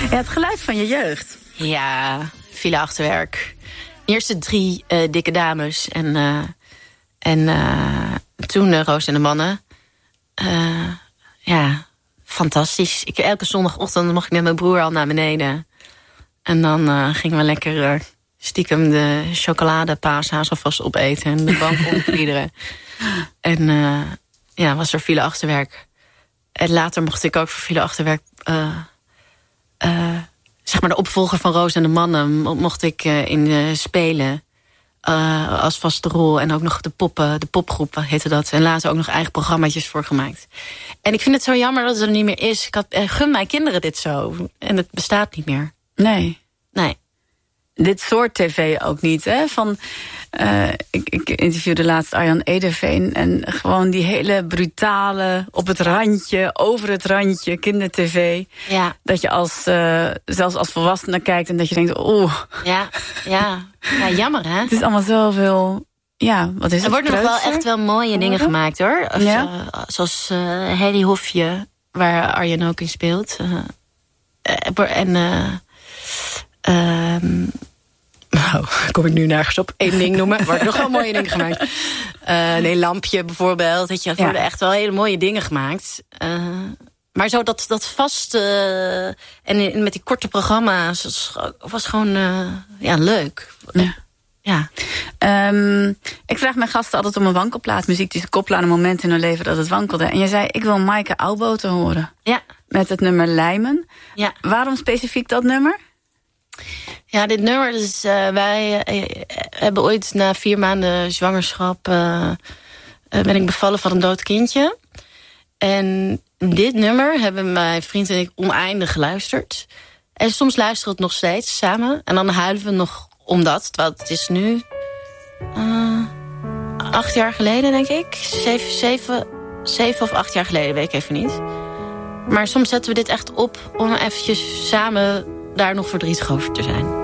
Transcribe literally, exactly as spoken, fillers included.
Ja, het geluid van je jeugd. Ja, Villa Achterwerk. Eerste drie uh, dikke dames. En, uh, en uh, toen uh, Roos en de Mannen. Uh, ja, fantastisch. Ik, elke zondagochtend mocht ik met mijn broer al naar beneden. En dan uh, gingen we lekker uh, stiekem de chocoladepaashaas alvast opeten. En de bank omkliederen. En uh, ja, was er Villa Achterwerk. En later mocht ik ook voor Villa Achterwerk... Uh, uh, zeg maar de opvolger van Roos en de Mannen... mocht ik uh, in uh, spelen. Uh, als vaste rol. En ook nog de poppen, de popgroep heette dat. En later ook nog eigen programmaatjes voor gemaakt. En ik vind het zo jammer dat het er niet meer is. Ik had, uh, gun mijn kinderen dit zo. En het bestaat niet meer. Nee. Nee. Dit soort tv ook niet, hè? Van, uh, ik, ik interviewde laatst Arjan Ederveen... en gewoon die hele brutale, op het randje, over het randje, kindertv. Ja. Dat je als, uh, zelfs als volwassene kijkt en dat je denkt, oeh. Ja, ja. Ja, jammer, hè? Het is allemaal zoveel, ja, wat is het? Er worden nog wel echt wel mooie dingen gemaakt, hoor. Of, ja? uh, zoals uh, Hedy Hofje, waar Arjan ook in speelt. Uh, uh, en... Uh, Um, nou, kom ik nu nergens op. Eén ding noemen. Er worden nog wel mooie dingen gemaakt. Uh, nee, Lampje bijvoorbeeld. Dat je, er worden ja. echt wel hele mooie dingen gemaakt. Uh, maar zo dat, dat vast... Uh, en in, met die korte programma's... was, was gewoon uh, ja, leuk. Ja. Ja. Um, ik vraag mijn gasten altijd om een wankelplaat. Muziek die ze koppelen aan een moment in hun leven dat het wankelde. En jij zei, ik wil Maaike Oudboter horen. Ja. Met het nummer Lijmen. Ja. Waarom specifiek dat nummer? Ja, dit nummer, dus, uh, wij uh, hebben ooit na vier maanden zwangerschap... Uh, uh, ben ik bevallen van een dood kindje. En dit nummer hebben mijn vriend en ik oneindig geluisterd. En soms luisteren we het nog steeds samen. En dan huilen we nog om dat. Terwijl het is nu... Uh, acht jaar geleden, denk ik. Zeven, zeven, zeven of acht jaar geleden, weet ik even niet. Maar soms zetten we dit echt op om eventjes samen... daar nog verdrietig over te zijn.